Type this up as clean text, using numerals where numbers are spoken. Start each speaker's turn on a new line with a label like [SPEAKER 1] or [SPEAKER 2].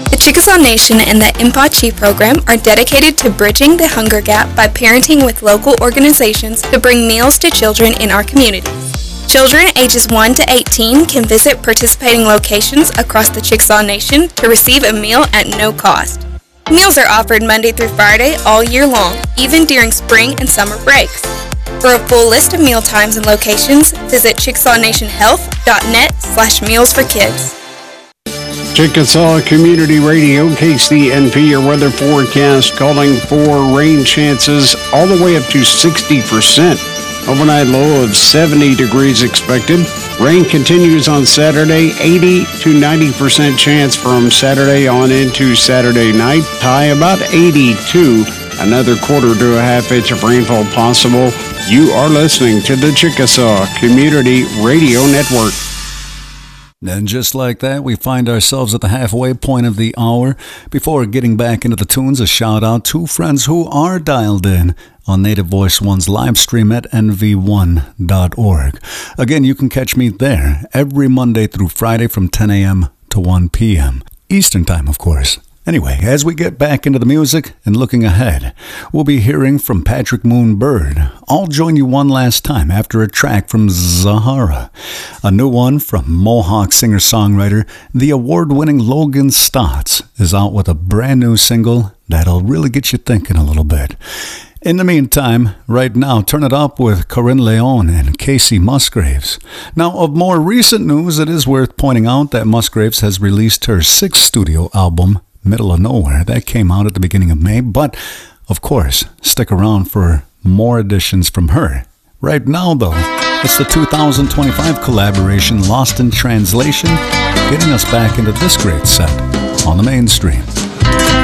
[SPEAKER 1] The Chickasaw Nation and the Impachi program are dedicated to bridging the hunger gap by parenting with local organizations to bring meals to children in our communities. Children ages 1 to 18 can visit participating locations across the Chickasaw Nation to receive a meal at no cost. Meals are offered Monday through Friday all year long, even during spring and summer breaks. For a full list of meal times and locations, visit chickasawnationhealth.net/mealsforkids.
[SPEAKER 2] Chickasaw Community Radio, KCNP, your weather forecast calling for rain chances all the way up to 60%. Overnight low of 70 degrees expected. Rain continues on Saturday, 80 to 90% chance from Saturday on into Saturday night. High about 82. Another quarter to a half inch of rainfall possible. You are listening to the Chickasaw Community Radio Network.
[SPEAKER 3] And just like that, we find ourselves at the halfway point of the hour. Before getting back into the tunes, a shout out to friends who are dialed in on Native Voice One's live stream at nv1.org. Again, you can catch me there every Monday through Friday from 10 a.m. to 1 p.m. Eastern Time, of course. Anyway, as we get back into the music and looking ahead, we'll be hearing from Patrick Moon Bird. I'll join you one last time after a track from Zahara. A new one from Mohawk singer-songwriter, the award-winning Logan Stotts is out with a brand new single that'll really get you thinking a little bit. In the meantime, right now, turn it up with Corinne Leon and Casey Musgraves. Now, of more recent news, it is worth pointing out that Musgraves has released her 6th studio album, Middle of Nowhere. That came out at the beginning of May, but, of course, stick around for more additions from her. Right now, though, it's the 2025 collaboration Lost in Translation, getting us back into this great set on the mainstream.